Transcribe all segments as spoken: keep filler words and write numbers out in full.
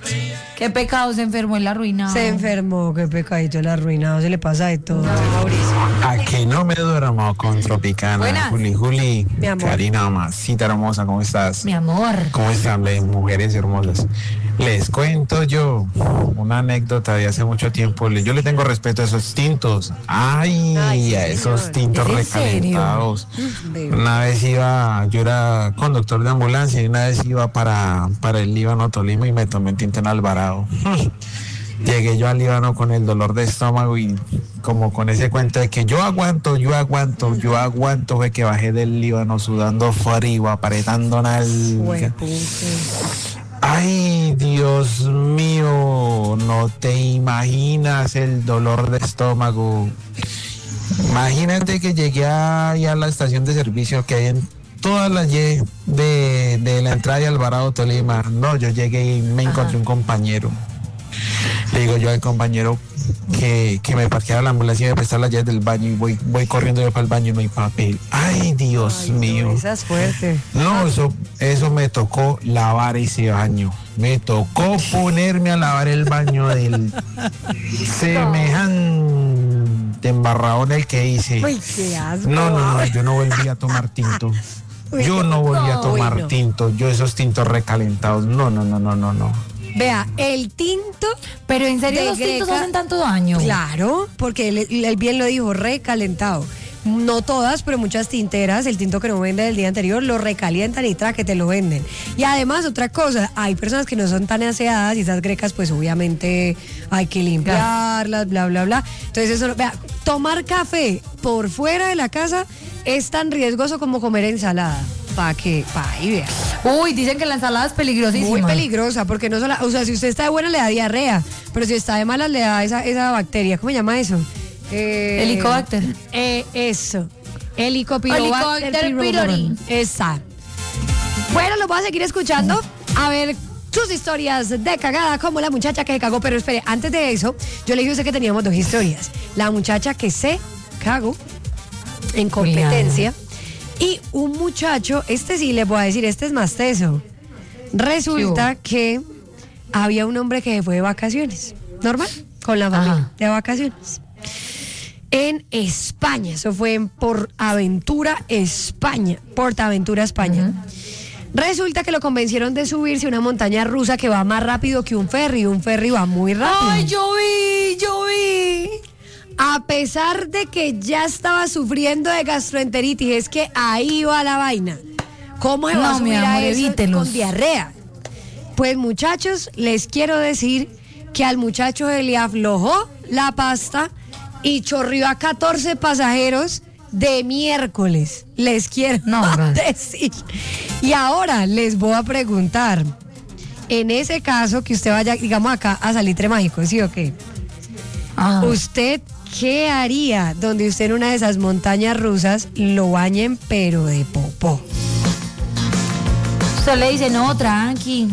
Qué pecado, se enfermó en la arruinado. Se enfermó, qué pecadito el arruinado, se le pasa de todo, Mauricio. A que no me duermo con Tropicana. Buenas. Juli, Juli, Mi amor. Karina, mamacita hermosa, ¿cómo estás? Mi amor. ¿Cómo están las mujeres hermosas? Les cuento yo una anécdota de hace mucho tiempo. Yo le tengo respeto a esos tintos. Ay, Ay, sí, a esos señor. tintos ¿Es en serio? recalentados. Bebé. Una vez iba, yo era conductor de ambulancia y una vez iba para, para el Líbano, Tolima, y me tomé un tinto en Alvarado. Llegué yo al Líbano con el dolor de estómago y como con ese cuento de que yo aguanto, yo aguanto, yo aguanto, fue que bajé del Líbano sudando frío, apretando nalga. Ay, Dios mío, no te imaginas el dolor de estómago. Imagínate que llegué ahí a la estación de servicio que hay en todas las Y de, de la entrada de Alvarado, Tolima. No, yo llegué y me encontré un compañero. Le digo yo al compañero que, que me parqueara la ambulancia y me prestara las llaves del baño, y voy, voy corriendo yo para el baño y no hay papel. Ay, Dios Ay, mío. no, esa es fuerte. No, eso, eso me tocó lavar ese baño. Me tocó ponerme a lavar el baño del semejante embarradón el que hice. Uy, qué asco. No, no, no, yo no volví a tomar tinto. Yo no volví a tomar Uy, no. tinto. Yo esos tintos recalentados. No, no, no, no, no, no. Vea, el tinto, Pero en serio De los tintos Greca. hacen tanto daño. claro, porque él, él bien lo dijo, recalentado. No todas, pero muchas tinteras, el tinto que no vende del día anterior, lo recalientan y tra que te lo venden. Y además, otra cosa, hay personas que no son tan aseadas y esas grecas, pues obviamente hay que limpiarlas, bla, bla, bla. Entonces, eso, no- vea, tomar café por fuera de la casa es tan riesgoso como comer ensalada. Para que, para ahí vea. Uy, dicen que la ensalada es peligrosísima. Muy peligrosa, porque no solo, o sea, si usted está de buena le da diarrea, pero si está de malas le da esa, esa bacteria, ¿cómo se llama eso? Eh, Helicobacter. Eh, eso. Helicobacter Helicobacter pylori. Esa. Bueno, lo voy a seguir escuchando. A ver sus historias de cagada, como la muchacha que se cagó. Pero espere, antes de eso, yo le dije a usted que teníamos dos historias. La muchacha que se cagó en competencia. Y un muchacho, este sí les voy a decir, este es más teso. Resulta que había un hombre que se fue de vacaciones, normal, con la familia, Ajá. de vacaciones. En España, eso fue en Portaventura, España, Portaventura, España. Resulta que lo convencieron de subirse a una montaña rusa que va más rápido que un ferry, un ferry va muy rápido. Ay, yo vi, yo vi. A pesar de que ya estaba sufriendo de gastroenteritis, es que ahí va la vaina. ¿Cómo se va No, a mi subir amor, a eso evítelos. con diarrea? Pues muchachos, les quiero decir que al muchacho se le aflojó la pasta y chorrió a catorce pasajeros de miércoles. Les quiero No, gracias. decir. Y ahora les voy a preguntar, en ese caso que usted vaya, digamos acá, a Salitre Mágico, ¿sí o qué? Ah. ¿Usted qué haría donde usted en una de esas montañas rusas lo bañen pero de popó? Usted le dice, no, tranqui.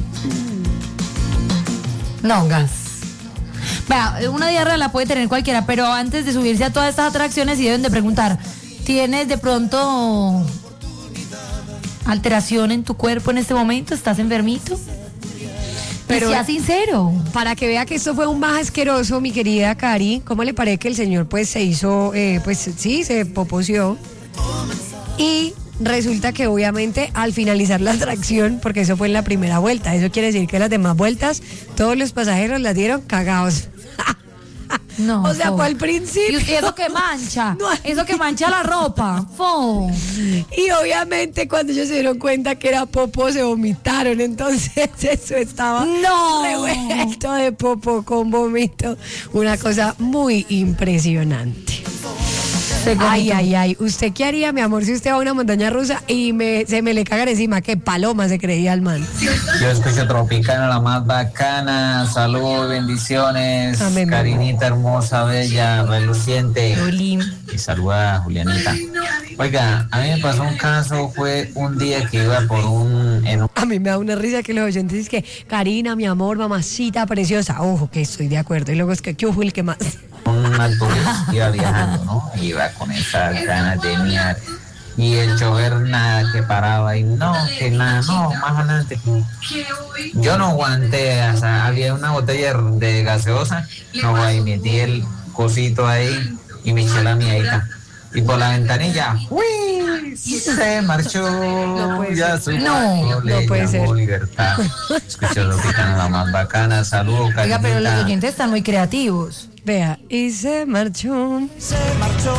No, gas. Vea, una diarrea la puede tener cualquiera, pero antes de subirse a todas estas atracciones sí deben de preguntar, ¿tienes de pronto alteración en tu cuerpo en este momento? ¿Estás enfermito? Pero Pero- sea sincero. Para que vea que esto fue un más asqueroso, mi querida Cari, ¿cómo le parece que el señor pues se hizo, eh, pues sí, se poposeó? Y resulta que obviamente al finalizar la atracción, porque eso fue en la primera vuelta, eso quiere decir que las demás vueltas todos los pasajeros las dieron cagados. No. O sea, fo. fue al principio. Y eso que mancha, No. eso que mancha la ropa. Fo. Y obviamente cuando ellos se dieron cuenta que era popó, se vomitaron. Entonces eso estaba No. revuelto de popó con vómito. Una cosa muy impresionante. Se Ay, vomitó. ay, ay. ¿Usted qué haría, mi amor, si usted va a una montaña rusa y me, se me le cagan encima? Que paloma se creía el man. Yo escucho Tropicana, la más bacana. Saludos, bendiciones. Amén. Karinita hermosa, bella, reluciente. Y saluda a Julianita. Oiga, a mí me pasó un caso, fue un día que iba por un... En un A mí me da una risa que los oyentes dicen que Karina, mi amor, mamacita preciosa. Ojo, que estoy de acuerdo. Y luego es que, ¿qué hubo el que más? un autobús, iba viajando, ¿no? Iba con esas ganas de miar. Y el chofer nada, que paraba y no, que nada, no, más adelante. Yo no aguanté, o sea, había una botella de gaseosa, no, ahí metí el cosito ahí y me eché la miadita. Y por la ventanilla, ¡uy! Se marchó. No ya su no, le no puede llamó ser. Libertad. Escuchó lo que la más bacana. Saludos, Oiga, pero los Karencita. oyentes están muy creativos. Vea, y se marchó. Se marchó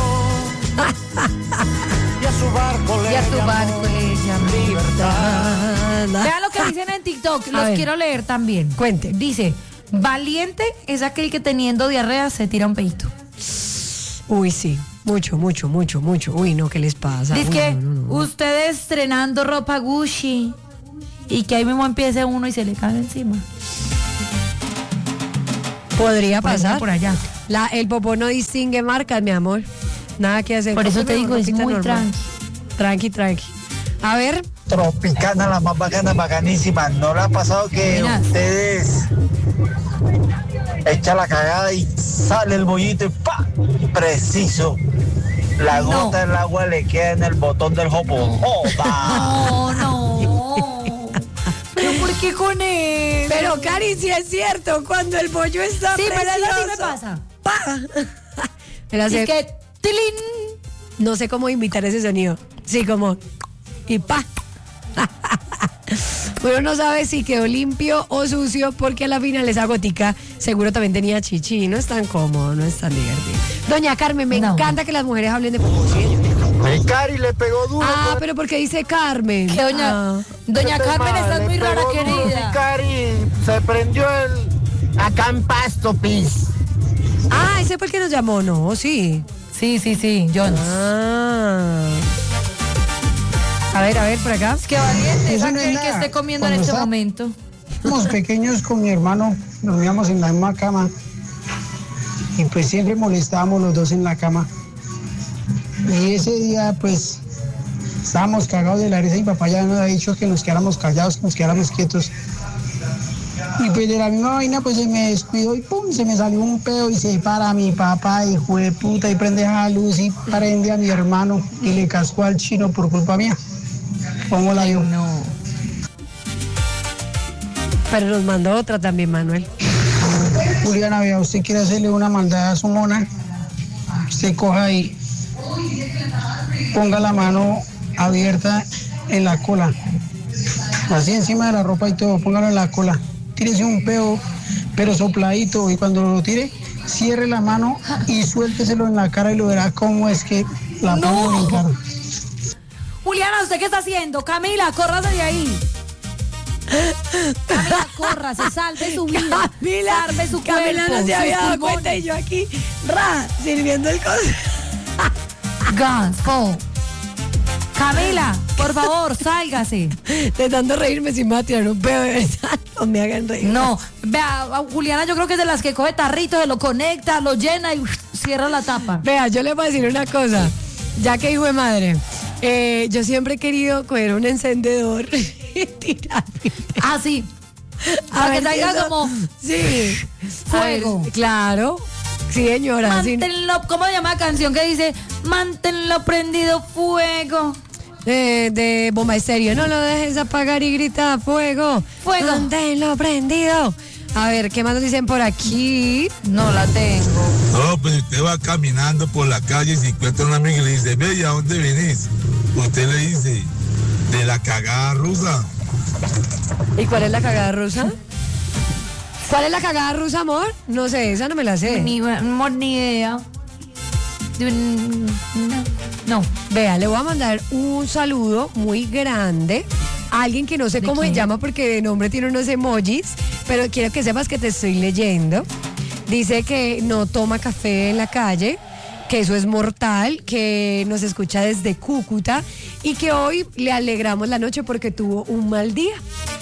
y a su barco le Y a tu llamó barco le llamó libertad. Vean lo que dicen en TikTok, A los ver. quiero leer también. Cuente. Dice, valiente es aquel que teniendo diarrea se tira un peito. Uy, sí. Mucho, mucho, mucho, mucho. Uy, no, ¿qué les pasa? Dice Uy, que no, no, no. ustedes estrenando ropa Gucci y que ahí mismo empiece uno y se le cae encima. Podría Por allá, pasar. por allá. La, el popó no distingue marcas, mi amor. Nada que hacer. Por eso te Cómprame digo, es ropita muy normal. tranqui. Tranqui, tranqui. A ver, Tropicana, la más bacana, bacanísima. ¿No le ha pasado que Mira. ustedes echan la cagada y sale el bollito y ¡pa! Preciso. La No. gota del agua le queda en el botón del jopo. ¡Joda! No, no. ¿Pero por qué con él? pero Cari, sí es cierto, cuando el pollo está Sí, pero eso sí me precioso. pasa. ¡Pa! Pero Es hace- que, ¡tilín! no sé cómo imitar ese sonido. Sí, como y pa. Uno no sabe si quedó limpio o sucio porque a la final esa gotica seguro también tenía chichi. No es tan cómodo, no es tan divertido. Doña Carmen, me No. encanta que las mujeres hablen de popó. Sí, ella. El Cari le pegó duro. Ah, pero porque dice Carmen. Que doña, Ah. doña Este Carmen, man estás le muy rara, pegó duro, querida. mi Cari se prendió el acá en Pasto, pis. Ah, ese fue el que nos llamó, ¿no? Sí. Sí, sí, sí, John. Ah. A ver, a ver, por acá. Qué valiente es Eso no es aquel que nada. esté comiendo en Cuando este está- momento. Éramos pequeños con mi hermano, dormíamos en la misma cama y pues siempre molestábamos los dos en la cama. Y ese día pues estábamos cagados de la risa y mi papá ya nos había dicho que nos quedáramos callados, que nos quedáramos quietos. Y pues de la misma vaina pues se me descuidó y pum, se me salió un pedo y se para mi papá, hijo de puta, y prende a luz y prende a mi hermano y le cascó al chino por culpa mía. ¿Cómo la vio? No. Pero nos mandó otra también, Manuel. Juliana, vea, usted quiere hacerle una maldad a su mona, usted coja y ponga la mano abierta en la cola, así encima de la ropa y todo, póngalo en la cola, tírese un peo, pero sopladito, y cuando lo tire, cierre la mano y suélteselo en la cara y lo verá cómo es que la pongo No. en cara. Juliana, ¿usted qué está haciendo? Camila, córrase de ahí. Camila, córrase, salve su vida. Camila, salve su Camila cuerpo, no se había sus dado pulmones. cuenta y yo aquí, ra, sirviendo el coso. Guns, go. Camila, por favor, sálgase. De tanto reírme sin me va a tirar un pedo, de verdad. No me hagan reír. No, vea, a Juliana yo creo que es de las que coge tarrito, se lo conecta, lo llena y uf, cierra la tapa. Vea, yo le voy a decir una cosa. Ya que hijo de madre, eh, yo siempre he querido coger un encendedor y tirar. Ah, sí. A Para que ver si salga eso- como Sí. fuego. A ver, claro. Sí, señora. sí. Manténlo, ¿cómo se llama la canción que dice? Manténlo prendido fuego. Eh, de bomba estéreo. No lo dejes apagar y grita fuego. Fuego. Manténlo prendido. A ver, ¿qué más nos dicen por aquí? No la tengo. No, pues usted va caminando por la calle y se encuentra una amiga y le dice, ve, ¿y a dónde venís? Usted le dice, de la cagada rusa. ¿Y cuál es la cagada rusa? ¿Cuál es la cagada rusa, amor? No sé, esa no me la sé. Ni, amor, ni idea. De un- No. No. Vea, le voy a mandar un saludo muy grande a alguien que no sé ¿De cómo se quién? llama porque de nombre tiene unos emojis, pero quiero que sepas que te estoy leyendo. Dice que no toma café en la calle, que eso es mortal, que nos escucha desde Cúcuta y que hoy le alegramos la noche porque tuvo un mal día.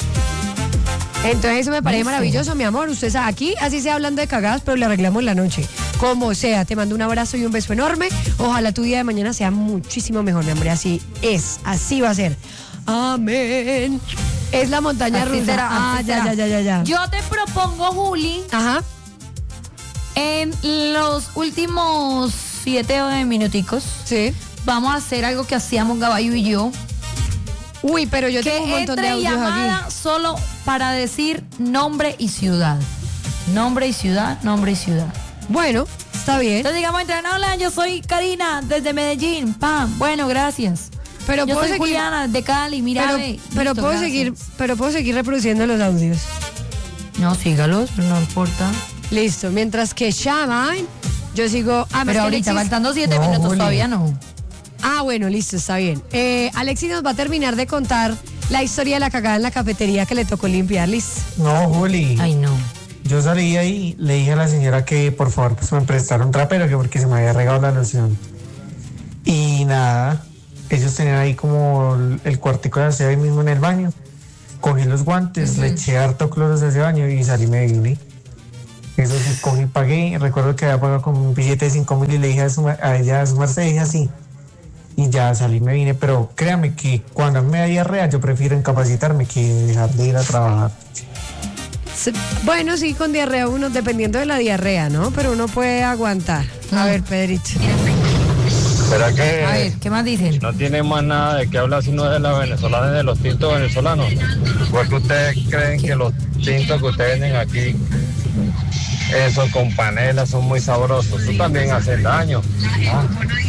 Entonces eso me parece Dice. maravilloso, mi amor. Usted sabe, aquí así sea hablando de cagadas, pero le arreglamos la noche. Como sea, te mando un abrazo y un beso enorme. Ojalá tu día de mañana sea muchísimo mejor, mi amor. Así es, así va a ser. Amén. Es la montaña Así rusa. será, ah, así ya, será. ya, ya, ya, ya. Yo te propongo, Juli, Ajá. en los últimos siete minuticos, Sí. vamos a hacer algo que hacíamos Gabayo y yo. Uy, pero yo que tengo un montón de entre audios llamada aquí. solo para decir nombre y ciudad. Nombre y ciudad, nombre y ciudad. Bueno, está bien. Entonces digamos, entran, hola, yo soy Karina desde Medellín. Pam, bueno, gracias. Pero yo puedo soy seguir, Juliana de Cali, mira. pero, ve, pero listo, puedo gracias. seguir, pero puedo seguir reproduciendo los audios. No, sígalos, no importa. Listo, mientras que llaman, yo sigo. Ah, Pero ahorita, Alexis- faltando siete No, minutos, Juli. todavía no. Ah, bueno, listo, está bien. Eh, Alexis nos va a terminar de contar la historia de la cagada en la cafetería que le tocó limpiar, Liz. No, Juli. Ay, no. Yo salí ahí, le dije a la señora que por favor pues, me prestara un trapero, que porque se me había regado la loción. Y nada, ellos tenían ahí como el, el cuartico de aseo ahí mismo en el baño. Cogí los guantes, le eché harto cloro de ese baño y salí y me vine. Eso sí, cogí, pagué. Recuerdo que había pagado con un billete de cinco mil y le dije a, su, a ella, a su merced, dije así. Y ya salí, me vine. Pero créame que cuando a mí me da diarrea, yo prefiero incapacitarme que dejar de ir a trabajar. Se- Bueno, sí, con diarrea uno, dependiendo de la diarrea, ¿no? Pero uno puede aguantar. A Mm. ver, Pedrito. ¿Será que A ver, ¿qué más dicen? no tiene más nada de qué hablar sino de la venezolana y de los tintos venezolanos? Porque ustedes creen que los tintos que ustedes venden aquí, esos con panela, son muy sabrosos. Eso también hace daño. Ah.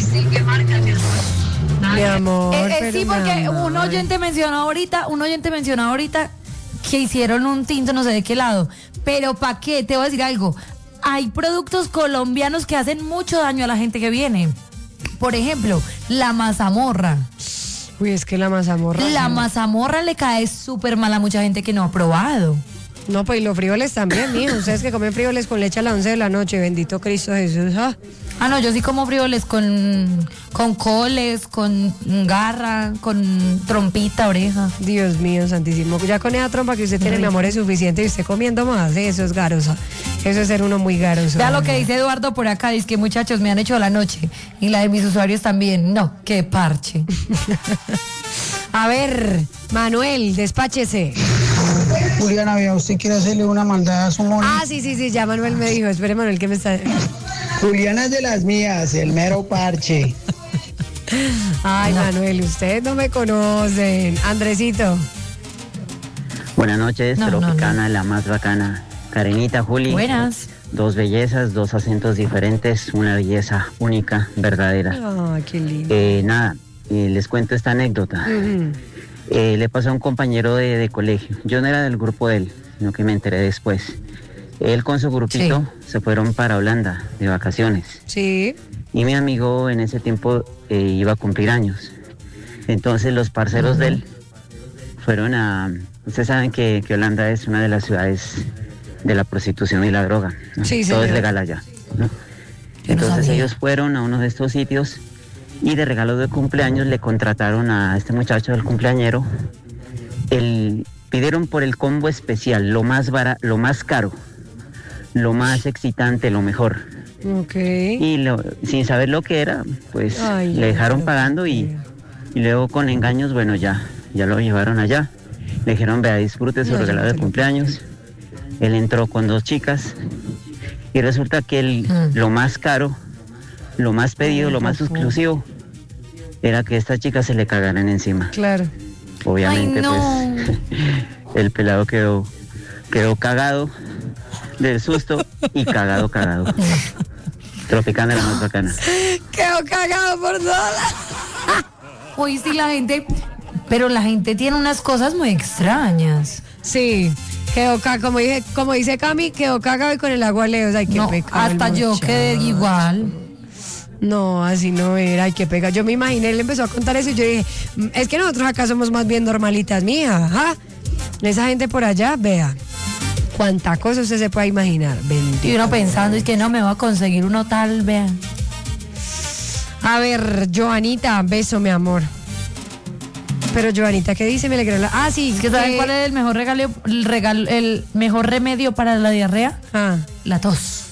Mi amor. Eh, eh, pero sí, mi porque amor. un oyente mencionó ahorita, un oyente mencionó ahorita que hicieron un tinto no sé de qué lado. Pero ¿para qué? Te voy a decir algo. Hay productos colombianos que hacen mucho daño a la gente que viene. Por ejemplo, la mazamorra. Uy, es que la mazamorra. La no. mazamorra le cae súper mal a mucha gente que no ha probado. No, pues y los frijoles también, mijo. Ustedes que comen frijoles con leche a las once de la noche, bendito Cristo Jesús. Ah. Ah, no, yo sí como frijoles con, con coles, con garra, con trompita, oreja. Dios mío, santísimo. Ya con esa trompa que usted tiene, mi amor, es suficiente y usted comiendo más. Eso es garoso. Eso es ser uno muy garoso. Vea lo que dice Eduardo por acá, dice que muchachos me han hecho la noche y la de mis usuarios también. No, qué parche. A ver, Manuel, despáchese. Juliana, vea, usted quiere hacerle una maldad a su mono. Ah, sí, sí, sí, ya Manuel me dijo. Espere, Manuel, ¿qué me está...? Juliana es de las mías, el mero parche. Ay, Manuel, ustedes no me conocen. Andresito. Buenas noches, No, no, Tropicana, la más bacana. Karenita, Juli. Buenas. Dos bellezas, dos acentos diferentes, una belleza única, verdadera. Ay, qué lindo. Eh, nada, eh, les cuento esta anécdota. Ujú. Eh, le pasó a un compañero de, de colegio. Yo no era del grupo de él, sino que me enteré después. Él con su grupito se fueron para Holanda de vacaciones. Sí. Y mi amigo en ese tiempo eh, iba a cumplir años. Entonces los parceros de él fueron a... Ustedes saben que, que Holanda es una de las ciudades de la prostitución y la droga, ¿no? Sí, Todo señor. es legal allá, ¿no? no Entonces sabía. ellos fueron a uno de estos sitios y de regalo de cumpleaños le contrataron a este muchacho del cumpleañero. El, pidieron por el combo especial, lo más bara, lo más caro, lo más excitante, lo mejor. Ok. Y lo- sin saber lo que era, pues Ay, le dejaron no, pagando y, y luego con engaños, bueno, ya, ya lo llevaron allá. Le dijeron, vea, disfrute su No, yo regalo no de te lo cumpleaños. Él entró con dos chicas y resulta que el, Mm. lo más caro, lo más pedido, Ay, lo más por favor. exclusivo, era que estas chicas se le cagaran encima. Claro. Obviamente, Ay, no. pues, el pelado quedó, quedó cagado del susto y cagado, cagado. Tropicana, la más bacana. Quedó cagado por todas. Uy, sí, la gente... Pero la gente tiene unas cosas muy extrañas. Sí. Quedó cagado, como, dije, como dice Cami, quedó cagado y con el agua lejos. Ay, qué No, pecado. el hasta yo muchacho. quedé igual. No, así no era, ay, qué pega. Yo me imaginé, él empezó a contar eso y yo dije, "Mm, es que nosotros acá somos más bien normalitas, mija. Ajá. Esa gente por allá, vea. Cuánta cosa usted se puede imaginar. Bendito. Y uno pensando, es que no me va a conseguir uno tal, vean. A ver, Joanita, beso, mi amor. Pero Joanita, ¿qué dice? Me alegró la... Ah, sí. Es que ¿saben que- cuál es el mejor regalo, el regalo, el mejor remedio para la diarrea? Ah. La tos.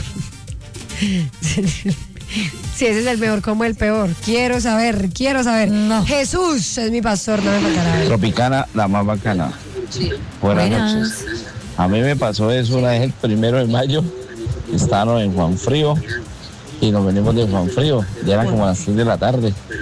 Sí, ese es el mejor como el peor. Quiero saber, quiero saber. No. Jesús es mi pastor, no me faltará. Tropicana, la más bacana. Buenas Buenas. noches. A mí me pasó eso una vez el primero de mayo. Estábamos en Juan Frío y nos venimos de Juan Frío. Ya eran como las seis de la tarde.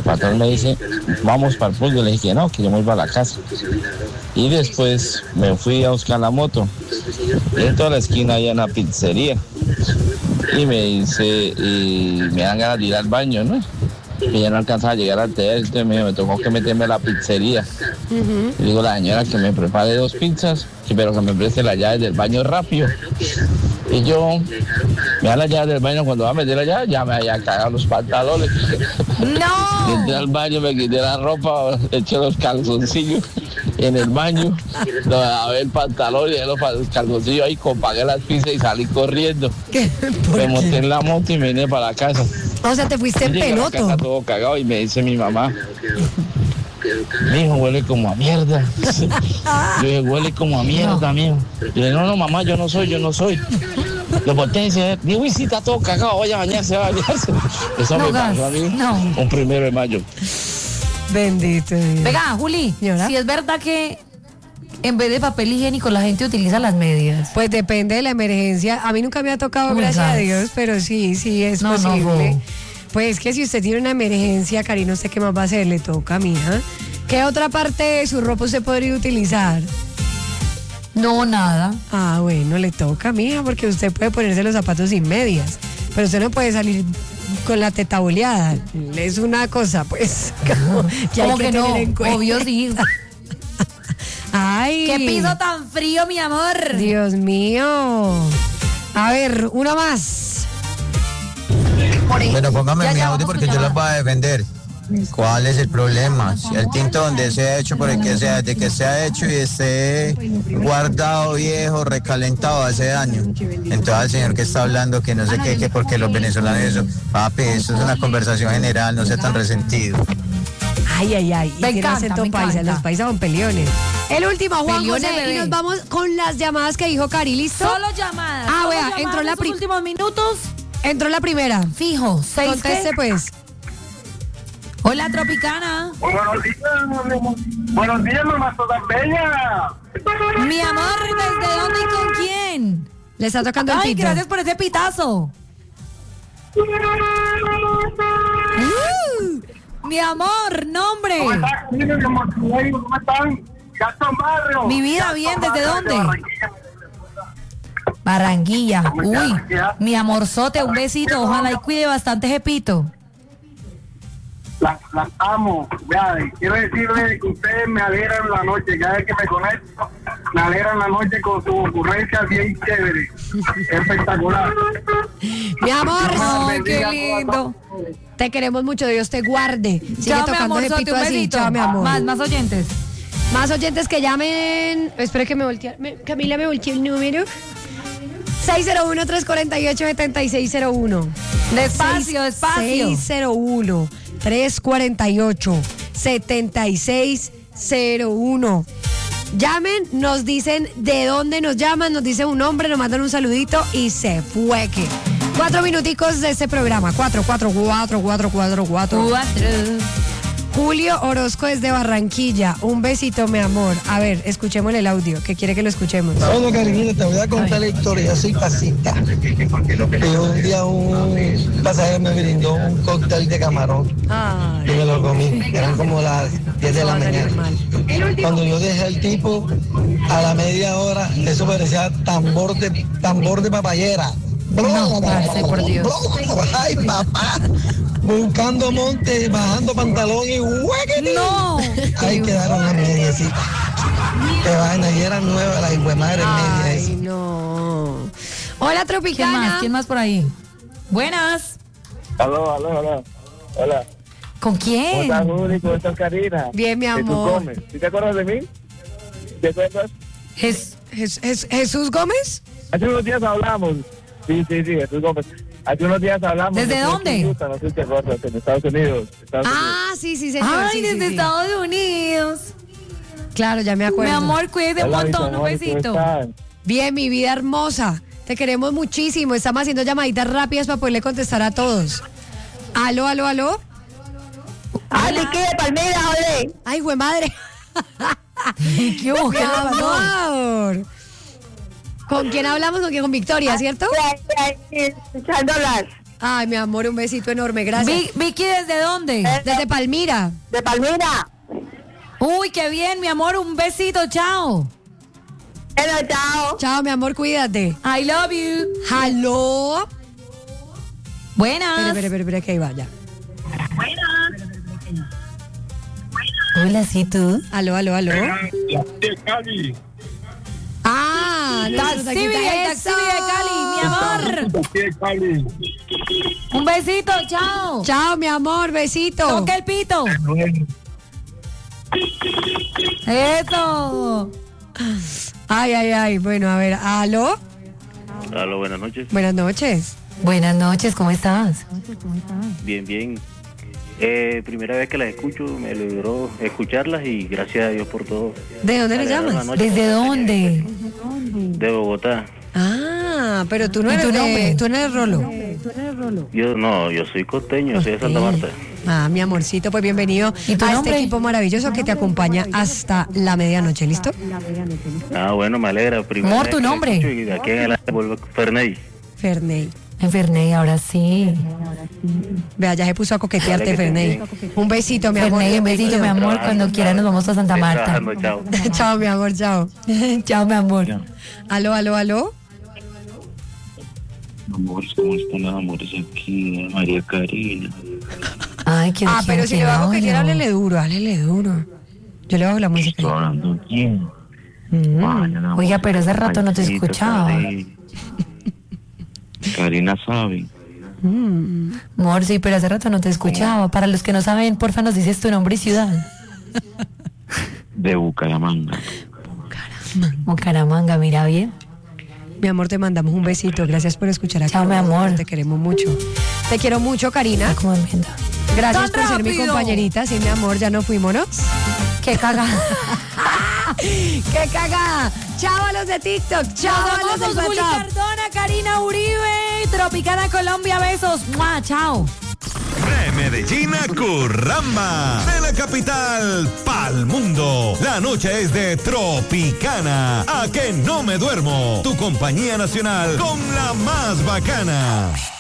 patrón me dice, vamos para el pool. Yo le dije que no, que yo me voy para la casa. Y después me fui a buscar la moto. Y en toda la esquina hay una pizzería. Y me dice, y me dan ganas de ir al baño, ¿no? Que ya no alcanzaba a llegar al hotel, entonces me, me tocó que meterme a la pizzería. Uh-huh. Y digo a la señora que me prepare dos pizzas, pero que me preste las llaves del baño rápido. Y yo me da las llaves del baño, cuando va a meter la llave, ya me había cagado los pantalones. ¡No! Entré al baño, me quité la ropa, eché los calzoncillos en el baño, lo lavé el pantalón y los calzoncillos ahí, compagué las pizzas y salí corriendo. Me monté en la moto y me vine para la casa. O sea, te fuiste en peloto. Llegué a la casa todo cagado y me dice mi mamá, mi hijo huele como a mierda. Yo dije, huele como a mierda, no. mijo. Yo dije, no, no, mamá, yo no soy, yo no soy. Lo volteé y dice, digo, y si está todo cagado, vaya a bañarse, vaya a bañarse. Eso no, me pasó a mí no. un primero de mayo. Bendito Dios. Venga, Juli, si es verdad que en vez de papel higiénico la gente utiliza las medias. Pues depende de la emergencia. A mí nunca me ha tocado, Uy, gracias ¿sabes? a Dios, pero sí, sí es no, posible. No, pues que si usted tiene una emergencia, Cari, no sé qué más va a hacer, le toca, mija. ¿Qué otra parte de su ropa usted podría utilizar? No, nada. Ah, bueno, le toca, mija, porque usted puede ponerse los zapatos sin medias, pero usted no puede salir con la teta boleada. Es una cosa, pues, como, que, como hay que, que no, en cuenta. Obvio sí. Ay. ¡Qué piso tan frío, mi amor! Dios mío. A ver, uno más. Bueno, póngame mi audio porque yo los voy a defender. ¿Cuál es el problema? Si el tinto donde se ha hecho, por el que sea, de que se ha hecho y esté guardado viejo, recalentado, hace daño. Entonces el señor que está hablando que no sé qué, que porque los venezolanos eso, papi, eso es una conversación general, no sea tan resentido. Ay, ay, ay. Me encanta, acento me paisa, encanta. Los paisas son peliones. El último, Juan Peliones, José, bebé. y nos vamos con las llamadas que dijo Cari, ¿listo? Solo llamadas. Ah, solo vea, llamadas entró la en estos pri- últimos minutos. Entró la primera. Fijo, seis. Conteste, ¿qué? pues. Hola, Tropicana. Buenos días, buenos días, mamá toda bella. Mi amor, ¿desde dónde y con quién? Le está tocando el Ay, pito. gracias por ese pitazo. Uh, mi amor, nombre. ¿Cómo están? ¿Cómo están? Gastón Barrio. Mi vida, bien, ¿desde dónde? Barranquilla. Uy, mi amorzote, un besito. Ojalá y cuide bastante ese pito. Las, las amo. Ya, quiero decirle que ustedes me alegran la noche. Cada vez que me conecto, me alegran la noche con su ocurrencia bien chévere. Espectacular. Mi amor, ay, qué lindo. Te queremos mucho, Dios te guarde. Sigue Chao, mi tocando ese amorzote, pito un así. besito. Chao, mi amor. Más, más oyentes. Más oyentes que llamen. Espera que me voltee. me- Camila me volteó el número. seis cero uno, tres cuatro ocho, siete seis cero uno. Despacio, despacio. seis cero uno, tres cuatro ocho, siete seis cero uno. Llamen, nos dicen de dónde nos llaman, nos dicen un nombre, nos mandan un saludito y se fue que. Cuatro minuticos de este programa. Cuatro, cuatro, cuatro, cuatro, cuatro, cuatro. Cuatro. Julio Orozco desde Barranquilla. Un besito, mi amor. A ver, escuchemos el audio, que quiere que lo escuchemos. Bueno, cariñito, te voy a contar la historia. Yo soy pasita. Y un día un pasajero me brindó un cóctel de camarón. Ay. Y me lo comí. Eran como las diez de la mañana. Cuando yo dejé al tipo, a la media hora, eso parecía tambor de, tambor de papayera. No, parce, por Dios. Ay, papá. Buscando monte, bajando pantalón y huequete. No. Ahí quedaron las mediecitas. Qué vaina, y eran nuevas las madre medias. Ay, no. Hola, ¿Quién Tropicana. más? ¿Quién más por ahí? Buenas. Aló, aló, aló. Hola. ¿Con ¿Cómo quién? estás, Juli? ¿Cómo estás, Karina? Bien, mi Jesús amor. Gómez. ¿Sí te acuerdas de mí? ¿Te acuerdas? Jes- Jes- Jes- ¿Jesús Gómez? Hace unos días hablamos. Sí, sí, sí, Jesús Gómez. Hace unos días hablamos. ¿Desde Yo estoy dónde? en Utah, no sé si te acuerdas, en Estados Unidos. Estados Ah, sí, sí, señor. Ay, sí, desde sí, sí. Estados Unidos. Claro, ya me acuerdo. Mi amor, cuídese un Hola, mis montón, un amores, ¿cómo besito. están? Bien, mi vida hermosa. Te queremos muchísimo. Estamos haciendo llamaditas rápidas para poderle contestar a todos. Aló, aló, aló. ¡Ale, qué de Palmera, ole! Ay, güey madre. ¿Qué hubo? Mi ¿Qué le pasó? amor. ¿Con quién hablamos? ¿Con quién? Con Victoria, ¿cierto? Escuchándolas. Ay, mi amor, un besito enorme, gracias. Vi- Vicky, ¿desde dónde? Desde Palmira. De Palmira. Uy, qué bien, mi amor, un besito, chao. Bueno, chao. Chao, mi amor, cuídate. I love you. Hello. Buenas. Espera, espera, espera, espera, que ahí vaya. Hola, sí, tú. Aló, aló, aló. De Cali. Ah, nuestro Taxi de taquita, Taxi de Cali, mi amor. De Cali. Un besito, chao. Chao, mi amor, besito. Toca el pito. Eso. Ay, ay, ay. Bueno, a ver, aló. Aló, buenas noches. Buenas noches. Buenas noches, ¿cómo estás? Bien, bien. Eh, primera vez que las escucho, me logró escucharlas y gracias a Dios por todo. ¿De dónde le Alegraron la llamas? noche. ¿Desde dónde? De Bogotá. Ah, pero tú no ¿Y eres tu de- nombre? tú no eres Rolo. Yo no, yo soy costeño, yo soy de Santa Marta. Ah, mi amorcito, pues bienvenido ¿Y tu a nombre? este equipo maravilloso que te acompaña hasta la medianoche, ¿listo? Ah, bueno, me alegra. Primera Amor, vez ¿tu que las nombre? escucho y de aquí en adelante vuelvo Ferney. Ferney. En Ferney, ahora sí. Vea, ya se puso a coquetearte, Dale, que Ferney. estés Un besito, mi amor. Ferney, un besito, mi amor. Trabajando, Cuando quieras nos vamos a Santa estoy Marta. trabajando, chao. Chao, mi amor, chao. Chao, mi amor. Aló, aló, aló. Amores, ¿cómo están los amores aquí? María Karina. Ay, qué Ah, pero si le va a coquetear, háblele duro, háblele duro. Yo le bajo la música. Estoy hablando bien. Mm. Vayan, amor, Oiga, pero hace rato no te Pancito, escuchaba. Karina. Karina sabe. Mm. Amor, sí, pero hace rato no te escuchaba. Para los que no saben, porfa, nos dices tu nombre y ciudad. De Bucaramanga. Bucaramanga, mira bien. Mi amor, te mandamos un besito. Gracias por escuchar aquí. Chao, mi amor. Te queremos mucho. Te quiero mucho, Karina. ¿Cómo me viendo? Gracias ¡Tan por ser mi rápido! compañerita. Sí, mi amor, ya no fuímonos. Qué caga. ¡Qué cagada! Chao a los de TikTok. Chao a los Nos del vamos, Juli WhatsApp. Cardona, Karina Uribe, Tropicana Colombia, besos. ¡Mua! Chao. De Medellín a Curramba, de la capital pa'l mundo. La noche es de Tropicana. A que no me duermo. Tu compañía nacional con la más bacana.